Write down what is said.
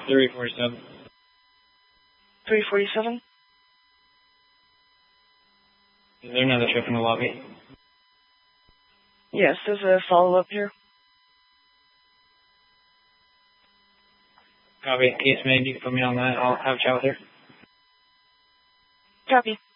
347. 347? Is there another ship in the lobby? Yes, there's a follow-up here. Copy. Case made. You can put me on that. I'll have a chat with her. Copy.